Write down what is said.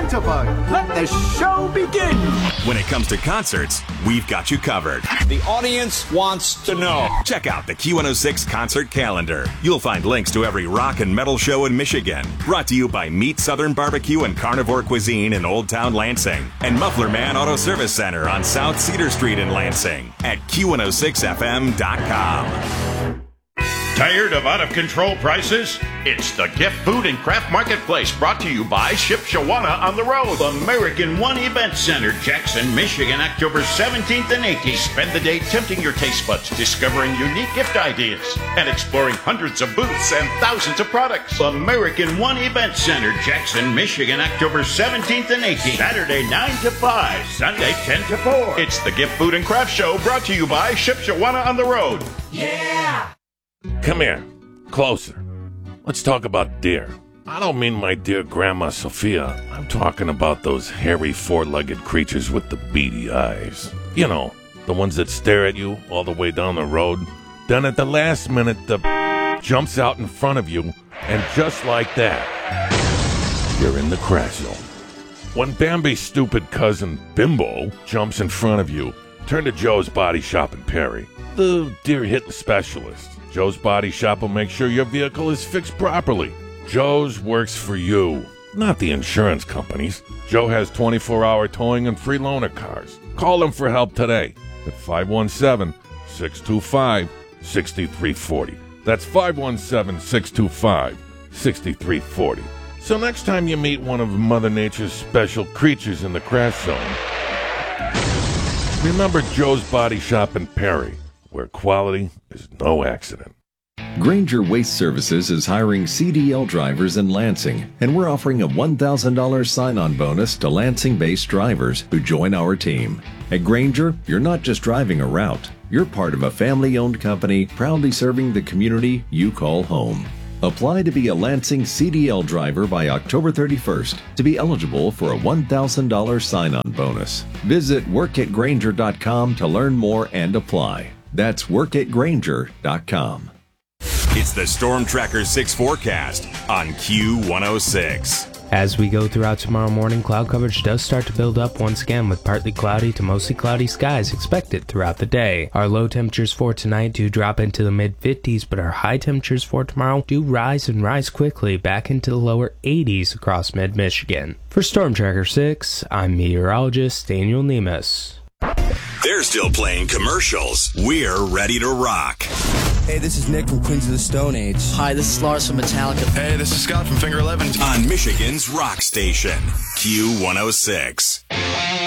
Jitterbug. Let the show begin. When it comes to concerts, we've got you covered. The audience wants to know. Check out the Q106 concert calendar. You'll find links to every rock and metal show in Michigan. Brought to you by Meat Southern Barbecue and Carnivore Cuisine in Old Town Lansing. And Muffler Man Auto Service Center on South Cedar Street in Lansing at Q106FM.com. Tired of out-of-control prices? It's the Gift Food and Craft Marketplace, brought to you by Ship Shawana on the Road. American One Event Center, Jackson, Michigan, October 17th and 18th. Spend the day tempting your taste buds, discovering unique gift ideas, and exploring hundreds of booths and thousands of products. American One Event Center, Jackson, Michigan, October 17th and 18th. Saturday 9 to 5, Sunday 10 to 4. It's the Gift Food and Craft Show, brought to you by Ship Shawana on the Road. Yeah! Come here. Closer. Let's talk about deer. I don't mean my dear Grandma Sophia. I'm talking about those hairy four-legged creatures with the beady eyes. You know, the ones that stare at you all the way down the road. Then at the last minute, the jumps out in front of you, and just like that, you're in the crash zone. When Bambi's stupid cousin Bimbo jumps in front of you, turn to Joe's Body Shop in Perry, the deer hitting specialist. Joe's Body Shop will make sure your vehicle is fixed properly. Joe's works for you, not the insurance companies. Joe has 24-hour towing and free loaner cars. Call him for help today at 517-625-6340. That's 517-625-6340. So next time you meet one of Mother Nature's special creatures in the crash zone, remember Joe's Body Shop in Perry, where quality is no accident. Grainger Waste Services is hiring CDL drivers in Lansing, and we're offering a $1,000 sign-on bonus to Lansing-based drivers who join our team. At Grainger, you're not just driving a route. You're part of a family-owned company proudly serving the community you call home. Apply to be a Lansing CDL driver by October 31st to be eligible for a $1,000 sign-on bonus. Visit workatgrainger.com to learn more and apply. That's workatgrainger.com. It's the Storm Tracker 6 forecast on Q106. As we go throughout tomorrow morning, cloud coverage does start to build up once again with partly cloudy to mostly cloudy skies expected throughout the day. Our low temperatures for tonight do drop into the mid-50s, but our high temperatures for tomorrow do rise and rise quickly back into the lower 80s across mid-Michigan. For Storm Tracker 6, I'm meteorologist Daniel Nemus. They're still playing commercials. We're ready to rock. Hey, this is Nick from Queens of the Stone Age. Hi, this is Lars from Metallica. Hey, this is Scott from Finger 11. On Michigan's rock station, Q106.